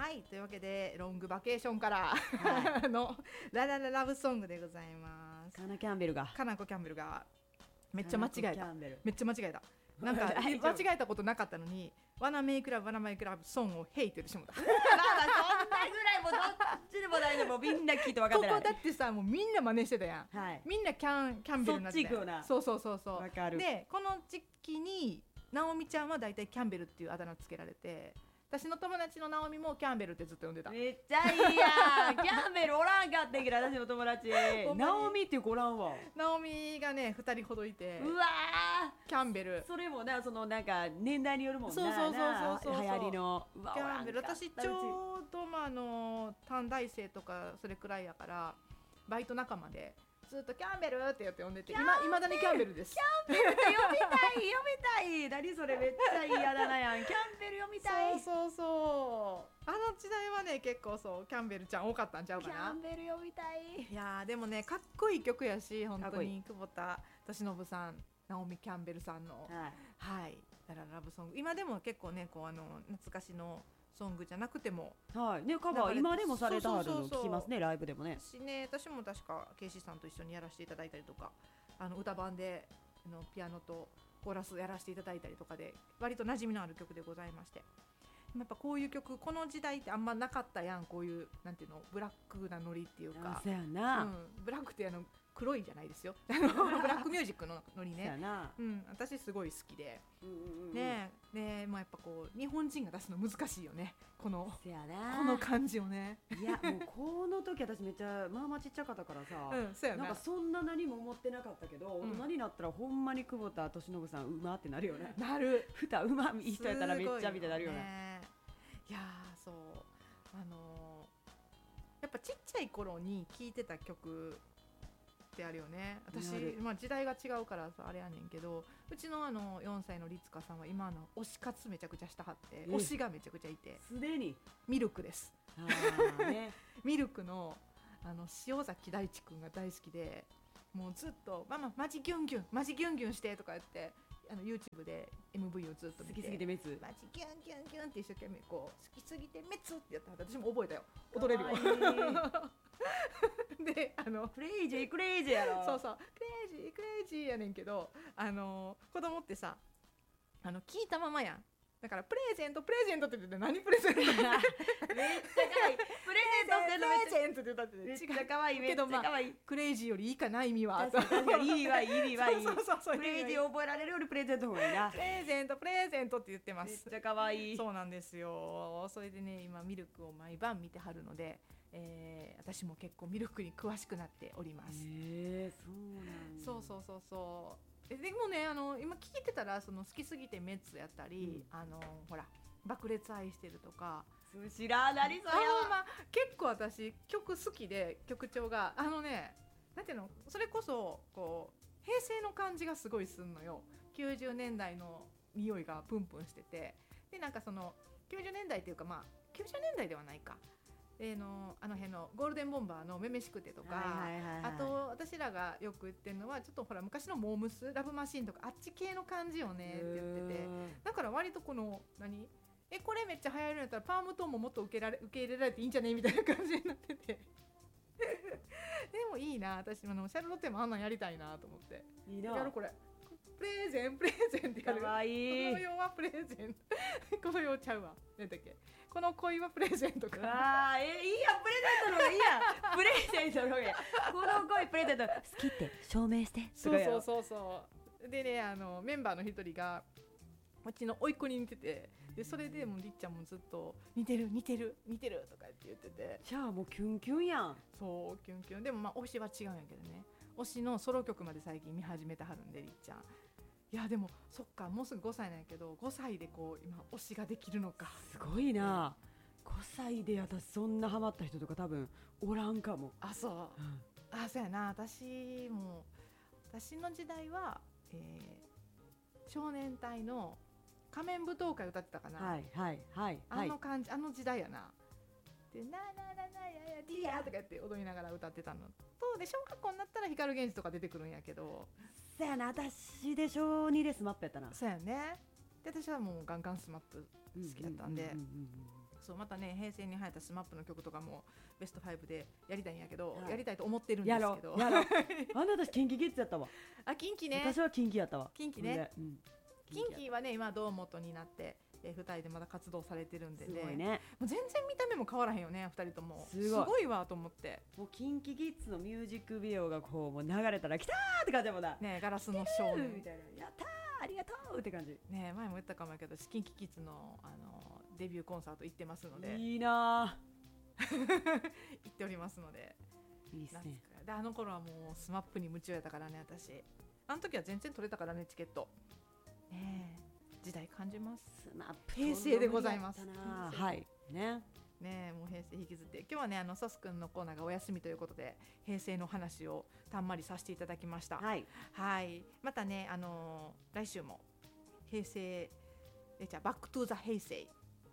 はい、というわけでロングバケーションから、 はい、 のララララブソングでございます。 カナ・キャンベルがカナコ・キャンベルがめっちゃ間違えた。 カナコキャンベルめっちゃ間違えた。なんか大丈夫間違えたことなかったのに、ワナメイクラブワナメイクラブソングをヘイって言ってしまった。 まあまあそんなぐらいもうどっちでも大丈夫。みんな聞いて分かっここてない。 だってさ、もうみんな真似してたやん。 はい。 みんなキャンベルになってたやん。 そっち行くよなそうそうそうそう。 わかる。 でこの時期にナオミちゃんはだいたいキャンベルっていうあだ名つけられて、私の友達のナオミもキャンベルってずっと呼んでた。 めっちゃいいやん。キャンベルおらんかってんけど、私の友達。 ほんまにナオミっていう子おらんわ。 ナオミがね2人ほどいて、 うわキャンベルー。それもな、そのなんか年代によるもんな。 そうそうそうそうそう流行りの。うわキャンベル、 おらんかった私ちょうど短大生とかそれくらいやからバイト仲間でずっとキャンベルって言って呼んでて、いまだにキャンベルです。 キャンベルって読みたい何それめっちゃ嫌だなやん。キャンベル読みたい。 そうそうそう、あの時代はね結構そうキャンベルちゃん多かったんちゃうかな。 キャンベル読みたい。 いやーでもねかっこいい曲やし、本当かっこいいに久保田利伸さん、ナオミ・キャンベルさんのはい。 はいラララブソング、今でも結構ねこう懐かしのソングじゃなくてもはいね、カバー今でもされたはるのそうそうそうそう聞きますね、ライブでもね。 私も確かケイシーさんと一緒にやらせていただいたりとか、歌版でピアノとコーラスやらせていただいたりとかで割と馴染みのある曲でございまして、やっぱこういう曲この時代ってあんまなかったやん、こういうなんていうのブラックなノリっていうか、 そうやな、 ブラックって黒いじゃないですよブラックミュージックのノリそうやね、 な、 私すごい好きで、 うんねえ、もうやっぱこう日本人が出すの難しいよね、このそうやな、 この感じをね。 いやもうこの時私めっちゃまあまあちっちゃかったからさ、 そうやな。 なんかそんな何も思ってなかったけど、大人になったらほんまに久保田利伸さんうまってなるよね。 なる。 歌うまい人やったらめっちゃ見てなるよね。 いやーそうやっぱちっちゃい頃に聴いてた曲ってあるよね。私時代が違うからさあれやねんけど、うちの4歳の律香さんは今推し活めちゃくちゃしたはって、推しがめちゃくちゃいて、 すでにミルクです。 ね、 ミルクの塩崎大地くんが大好きで、もうずっとマママジギュンギュンマジギュンギュンしてとか言ってYouTube で MV をずっと見て、 好きすぎてメツマジギュンギュンギュンって一生懸命こう好きすぎてメツってやったら私も覚えたよ、踊れるよでクレイジークレイジーやろ。 そうそうクレイジークレイジーやねんけど、子供ってさ聞いたままやん。だからプレゼントプレゼントって言って何プレゼントめっちゃ可愛い。プレゼントって言ったってめっちゃ可愛い。めっちゃ可愛い。 クレイジーよりいいかな意味は。 確かに意味はいい。 そうプレイジー覚えられるよりプレゼントの方がいいな。 プレゼントプレゼントって言ってます。 めっちゃ可愛い。 そうなんですよ。それでね今ミルクを毎晩見てはるので、私も結構ミルクに詳しくなっております。 そうなんだ。 そうでもね今聞いてたら好きすぎてメッツやったり、ほら爆裂愛してるとか、 知らなりそうやわ。 結構私曲好きで、曲調がなんていうの、それこそこう平成の感じがすごいすんのよ。90年代の匂いがプンプンしてて、でなんかその90年代っていうか90年代ではないか、あの辺のゴールデンボンバーのめめしくてとか、あと私らがよく言ってるのはちょっとほら昔のモームスラブマシーンとかあっち系の感じよねって言ってて、だから割とこのこれめっちゃ流行るんやったらパームトーンももっと受け入れられていいんじゃねみたいな感じになっててでもいいな、私シャルロッテもあんなんやりたいなと思って。 いいな。 やるこれプレゼンってやる。 かわいい。 この世はプレゼンこの世ちゃうわ、なんだっけ、この恋はプレゼントか。 いいやん、プレゼントの方がいいやん。プレゼントの方がいいやん。この恋プレゼント好きって証明して。 そうでねメンバーの一人がうちの甥っ子に似てて、でそれでもうりっちゃんもずっと似てるとかって言ってて、 じゃあもうキュンキュンやん。 そうキュンキュン。でも推しは違うんやけどね、推しのソロ曲まで最近見始めてはるんでりっちゃん。いやでもそっか、もうすぐ5歳なんやけど5歳でこう今推しができるのか。 すごいな。5歳で私そんなハマった人とか多分おらんかも。 そうやな。私の時代は、少年隊の仮面舞踏会歌ってたかな。あの感じ、あの時代やな。でなやディアとかやって踊りながら歌ってたのと、で小学校になったら光源氏とか出てくるんやけど。 そうやな、私で小2でスマップやったな。 そうやね。で私はもうガンガンスマップ好きだったんで、 そうまたね平成に入ったスマップの曲とかもベスト5でやりたいんやけど、 はいやりたいと思ってるんですけどやろあなたキンキキッズやったわ。 あ近畿ね私はキンキやったわ。 近畿ね、 ほんで近畿はね今堂本になって、2人でまだ活動されてるんでね、 すごいね。 もう全然見た目も変わらへんよね2人とも。 すごいわと思って、 もうキンキキッズのミュージックビデオがこうもう流れたら来たーって感じもだ。 ねガラスの少み年たいな、やったーありがとうって感じ。 ね前も言ったかもやけどキンキキッズのデビューコンサート行ってますのでいいな行っておりますので、 ー。いいっすね。 であの頃はもうスマップに夢中やったからね私。あの時は全然取れたからねチケット。ね時代感じます。 スマップ平成でございます。 はいね。 ねもう平成引きずって今日はねソスくんのコーナーがお休みということで平成の話をたんまりさせていただきました。 はい。 はいまたね来週も平成じゃあバックトゥザ平成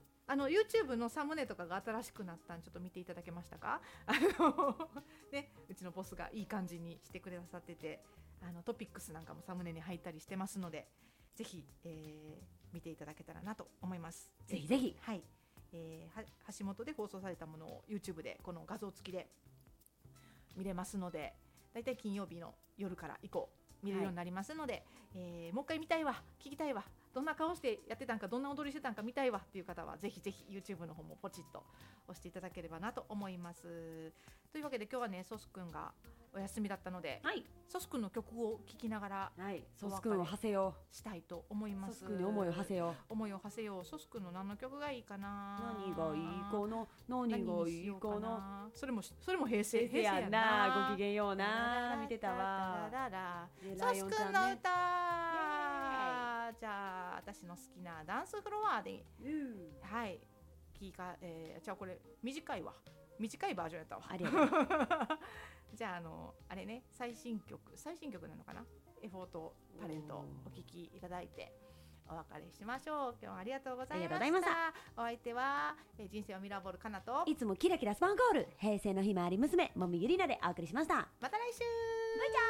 YouTube のサムネとかが新しくなったんちょっと見ていただけましたか？ねうちのボスがいい感じにしてくださっててトピックスなんかもサムネに入ったりしてますのでぜひ、見ていただけたらなと思います。 ぜひぜひ。 はい、橋本で放送されたものを YouTube でこの画像付きで見れますのでだいたい金曜日の夜から以降見れるようになりますので、もう一回見たいわ聞きたいわどんな顔してやってたんかどんな踊りしてたんか見たいわっていう方はぜひぜひ YouTube の方もポチッと押していただければなと思います。というわけで今日はねソスくんがお休みだったので、 はい。 ソスくんの曲を聴きながらはい。ソス君を馳せよしたいと思いまう。 す。 ソス君に思いを馳せよ思いを馳せよう。ソスくんの何の曲がいいかう。 な。 何がいいかな。何がいいかな。 それも平成平成やな。ごきげんような。見てたわ。 ソスくんの歌。じゃあ私の好きなダンスフロアで、はいじゃあこれ短いバージョンやったわ。 ありがとう。 じゃああれね最新曲なのかな。エフォートタレントお聴きいただいてお別れしましょう。今日はありがとうございました。 ありがとうございました。 お相手は人生をミラーボールかなといつもキラキラスパンコール平成のひまわり娘もみゆりなでお送りしました。 また来週。 バイチャー。